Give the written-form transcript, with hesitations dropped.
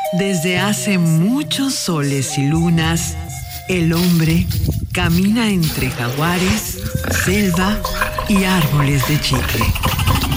Desde hace muchos soles y lunas, el hombre camina entre jaguares, selva y árboles de chicle.